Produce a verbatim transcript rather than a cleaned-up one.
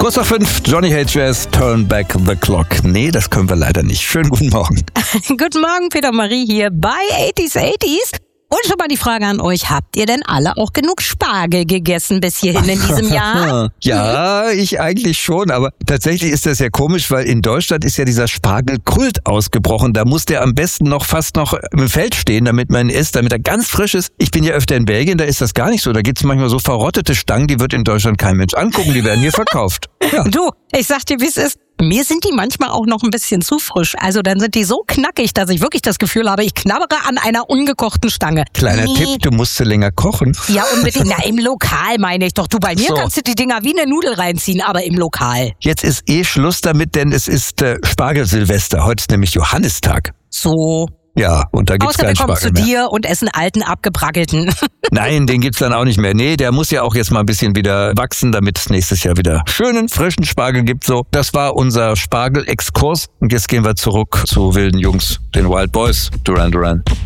Kurz nach fünf, Johnny Hates Jazz, Turn Back the Clock. Nee, das können wir leider nicht. Schönen guten Morgen. Guten Morgen, Peter Marie hier bei achtziger achtziger. Und schon mal die Frage an euch, habt ihr denn alle auch genug Spargel gegessen bis hierhin in diesem Jahr? Ja, ich eigentlich schon, aber tatsächlich ist das ja komisch, weil in Deutschland ist ja dieser Spargelkult ausgebrochen. Da muss der am besten noch fast noch im Feld stehen, damit man ihn isst, damit er ganz frisch ist. Ich bin ja öfter in Belgien, da ist das gar nicht so. Da gibt's manchmal so verrottete Stangen, die wird in Deutschland kein Mensch angucken, die werden hier verkauft. Ja. Du, ich sag dir, wie es ist. Mir sind die manchmal auch noch ein bisschen zu frisch. Also dann sind die so knackig, dass ich wirklich das Gefühl habe, ich knabbere an einer ungekochten Stange. Kleiner nee. Tipp, du musst sie länger kochen. Ja, unbedingt. Na, im Lokal meine ich doch. Du, bei mir so. Kannst du die Dinger wie eine Nudel reinziehen, aber im Lokal. Jetzt ist eh Schluss damit, denn es ist äh, Spargelsilvester. Heute ist nämlich Johannistag. So. Ja, und da gibt's Außer keinen wir kommen Spargel zu mehr. dir und essen alten, abgebrackelten. Nein, den gibt's dann auch nicht mehr. Nee, der muss ja auch jetzt mal ein bisschen wieder wachsen, damit es nächstes Jahr wieder schönen, frischen Spargel gibt. So, das war unser Spargel-Exkurs. Und jetzt gehen wir zurück zu wilden Jungs, den Wild Boys, Duran Duran.